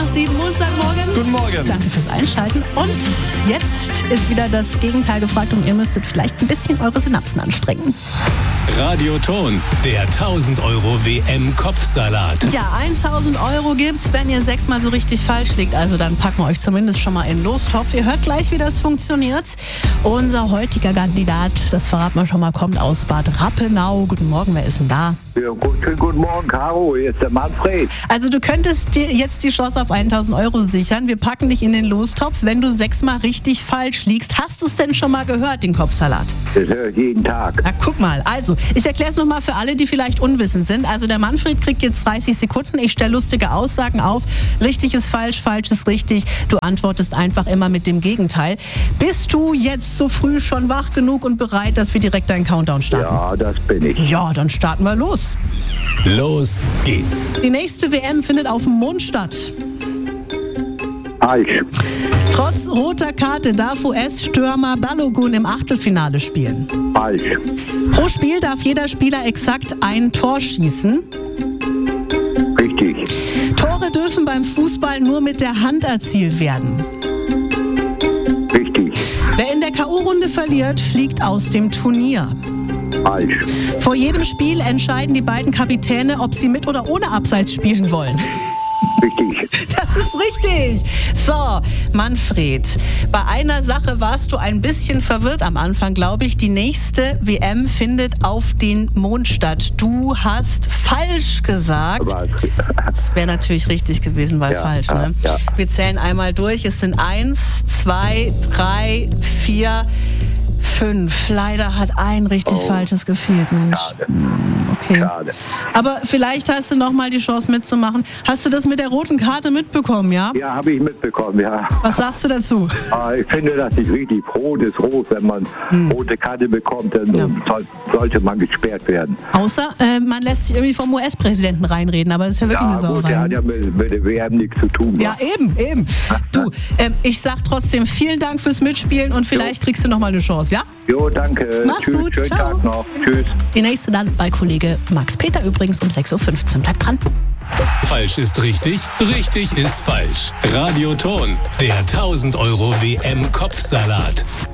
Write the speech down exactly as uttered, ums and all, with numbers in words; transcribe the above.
sieben, Montagmorgen. Guten Morgen. Danke fürs Einschalten. Und jetzt ist wieder das Gegenteil gefragt und ihr müsstet vielleicht ein bisschen eure Synapsen anstrengen. Radioton, der tausend Euro W M-Kopfsalat. Ja, tausend Euro gibt's, wenn ihr sechsmal so richtig falsch liegt. Also dann packen wir euch zumindest schon mal in den Lostopf. Ihr hört gleich, wie das funktioniert. Unser heutiger Kandidat, das verraten wir schon mal, kommt aus Bad Rappenau. Guten Morgen, wer ist denn da? Ja, gut, schönen guten Morgen, Caro. Hier ist der Manfred. Also du könntest dir jetzt die Chance auf tausend Euro sichern. Wir packen dich in den Lostopf, wenn du sechsmal richtig falsch liegst. Hast du es denn schon mal gehört, den Kopfsalat? Das höre ich jeden Tag. Na, guck mal. Also, ich erkläre es nochmal für alle, die vielleicht unwissend sind. Also, der Manfred kriegt jetzt dreißig Sekunden. Ich stelle lustige Aussagen auf. Richtig ist falsch, falsch ist richtig. Du antwortest einfach immer mit dem Gegenteil. Bist du jetzt so früh schon wach genug und bereit, dass wir direkt einen Countdown starten? Ja, das bin ich. Ja, dann starten wir los. Los geht's. Die nächste W M findet auf dem Mond statt. Falsch. Trotz roter Karte darf U S-Stürmer Balogun im Achtelfinale spielen. Falsch. Pro Spiel darf jeder Spieler exakt ein Tor schießen. Richtig. Tore dürfen beim Fußball nur mit der Hand erzielt werden. Richtig. Wer in der K O-Runde verliert, fliegt aus dem Turnier. Falsch. Vor jedem Spiel entscheiden die beiden Kapitäne, ob sie mit oder ohne Abseits spielen wollen. Richtig. Das ist richtig. So, Manfred, bei einer Sache warst du ein bisschen verwirrt am Anfang, glaube ich. Die nächste W M findet auf den Mond statt. Du hast falsch gesagt. Aber, Das wäre natürlich richtig gewesen, weil Ja, falsch. ja, Ne? ja. Wir zählen einmal durch. Es sind eins, zwei, drei, vier, fünf. Leider hat ein richtig Oh. falsches gefehlt, Mensch. Schade. Hm, Okay. Schade. Aber vielleicht hast du noch mal die Chance mitzumachen. Hast du das mit der roten Karte mitbekommen, ja? Ja, habe ich mitbekommen, ja. Was sagst du dazu? Aber ich finde, das ist richtig. Rot ist rot. Wenn man rote Karte bekommt, dann Ja. soll, sollte man gesperrt werden. Außer, äh, man lässt sich irgendwie vom U S-Präsidenten reinreden, aber das ist ja wirklich Ja, eine gut, der Sauerei. hat ja mit, mit der W M nichts zu tun. Ja, eben, eben. Du, ähm, ich sag trotzdem vielen Dank fürs Mitspielen und vielleicht kriegst du noch mal eine Chance, ja? Jo, danke. Mach's Tschüss, gut, schönen ciao. Tag noch. Tschüss. Die nächste dann bei Kollege Max Peter übrigens um sechs Uhr fünfzehn. Bleibt dran. Falsch ist richtig, richtig ist falsch. Radioton, der tausend Euro W M-Kopfsalat.